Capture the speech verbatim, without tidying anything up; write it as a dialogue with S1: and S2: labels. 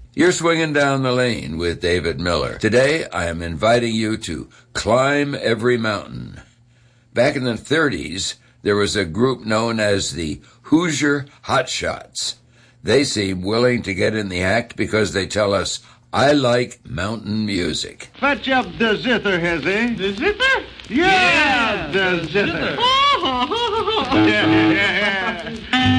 S1: You're swinging down the lane with David Miller. Today, I am inviting you to climb every mountain. Back in the thirties, there was a group known as the Hoosier Hotshots. They seem willing to get in the act because they tell us, I like mountain music.
S2: Fetch up the zither, Hezzy.
S3: The zither?
S2: Yeah,
S3: yeah
S2: the, the zither.
S3: zither.
S2: yeah, yeah, yeah.